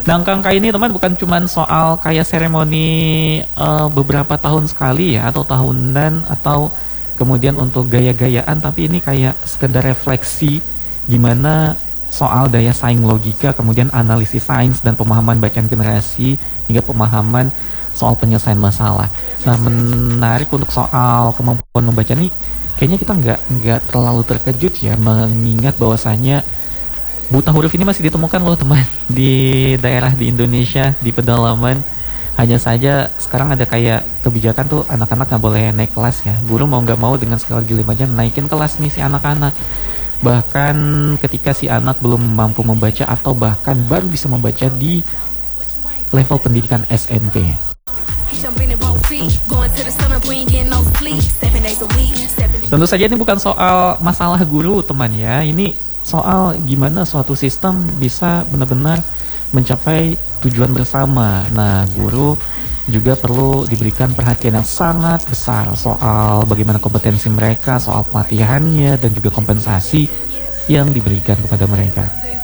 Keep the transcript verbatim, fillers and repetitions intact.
Nah, angka-angka ini teman bukan cuma soal kayak seremoni uh, beberapa tahun sekali ya, atau tahunan, atau kemudian untuk gaya-gayaan, tapi ini kayak sekedar refleksi gimana soal daya saing logika, kemudian analisis sains dan pemahaman bacaan generasi, hingga pemahaman soal penyelesaian masalah. Nah, menarik untuk soal kemampuan membaca nih, kayaknya kita nggak nggak terlalu terkejut ya, mengingat bahwasanya buta huruf ini masih ditemukan loh teman di daerah di Indonesia, di pedalaman. Hanya saja sekarang ada kayak kebijakan tuh anak-anak nggak boleh naik kelas ya. Guru mau nggak mau dengan segala gilimatnya naikin kelas nih si anak-anak. Bahkan ketika si anak belum mampu membaca atau bahkan baru bisa membaca di level pendidikan S M P. Tentu saja ini bukan soal masalah guru teman ya. Ini soal gimana suatu sistem bisa benar-benar mencapai tujuan bersama. Nah, guru juga perlu diberikan perhatian yang sangat besar soal bagaimana kompetensi mereka, soal pelatihannya, dan juga kompensasi yang diberikan kepada mereka.